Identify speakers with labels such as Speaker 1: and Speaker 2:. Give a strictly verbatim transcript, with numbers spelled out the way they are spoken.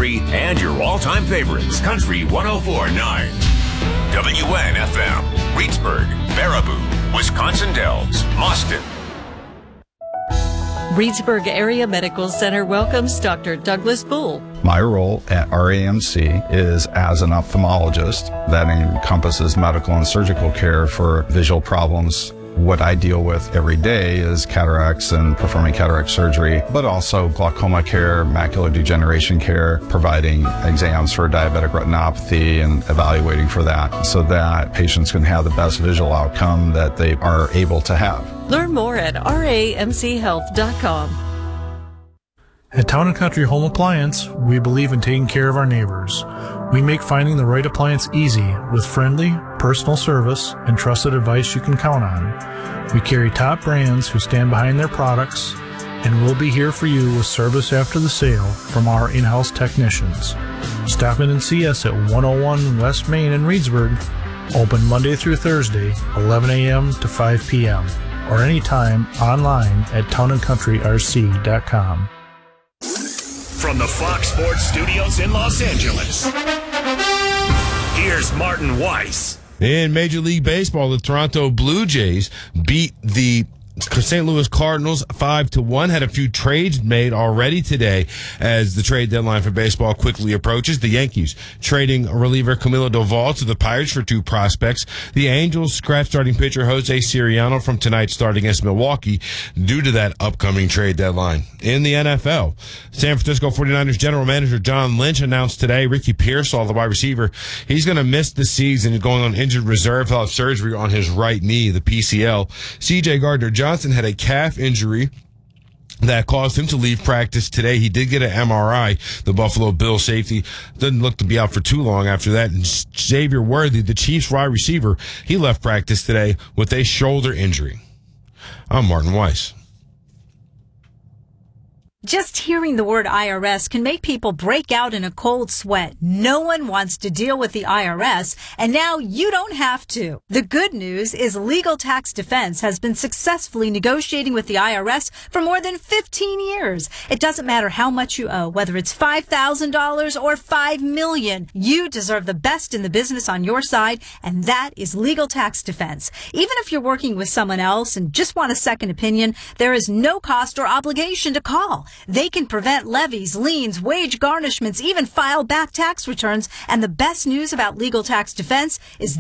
Speaker 1: country, and your all-time favorites. Country one oh four point nine. W N F M. Reedsburg, Baraboo, Wisconsin Dells, Boston.
Speaker 2: Reedsburg Area Medical Center welcomes Doctor Douglas Bull.
Speaker 3: My role at R A M C is as an ophthalmologist. That encompasses medical and surgical care for visual problems. What I deal with every day is cataracts and performing cataract surgery, but also glaucoma care, macular degeneration care, providing exams for diabetic retinopathy and evaluating for that so that patients can have the best visual outcome that they are able to have.
Speaker 2: Learn more at R A M C health dot com.
Speaker 4: At Town and Country Home Appliance, we believe in taking care of our neighbors. We make finding the right appliance easy with friendly, personal service and trusted advice you can count on. We carry top brands who stand behind their products, and we'll be here for you with service after the sale from our in-house technicians. Stop in and see us at one oh one West Main in Reedsburg, open Monday through Thursday, eleven a.m. to five p.m., or anytime online at town and country R C dot com.
Speaker 1: From the Fox Sports Studios in Los Angeles, here's Martin Weiss.
Speaker 5: In Major League Baseball, the Toronto Blue Jays beat the Saint Louis Cardinals five to one. Had a few trades made already today as the trade deadline for baseball quickly approaches. The Yankees trading reliever Camilo Doval to the Pirates for two prospects. The Angels scratch starting pitcher Jose Siriano from tonight's start against Milwaukee due to that upcoming trade deadline. In the N F L, San Francisco forty-niners general manager John Lynch announced today Ricky Pearsall, the wide receiver, he's going to miss the season. He's going on injured reserve. He'll have surgery on his right knee, the P C L. C J Gardner Johnson had a calf injury that caused him to leave practice today. He did get an M R I. The Buffalo Bills safety doesn't look to be out for too long after that. And Xavier Worthy, the Chiefs wide receiver, he left practice today with a shoulder injury. I'm Martin Weiss.
Speaker 6: Just hearing the word I R S can make people break out in a cold sweat. No one wants to deal with the I R S, and now you don't have to. The good news is Legal Tax Defense has been successfully negotiating with the I R S for more than fifteen years. It doesn't matter how much you owe, whether it's five thousand dollars or five million dollars. You deserve the best in the business on your side, and that is Legal Tax Defense. Even if you're working with someone else and just want a second opinion, there is no cost or obligation to call. They can prevent levies, liens, wage garnishments, even file back tax returns. And the best news about Legal Tax Defense is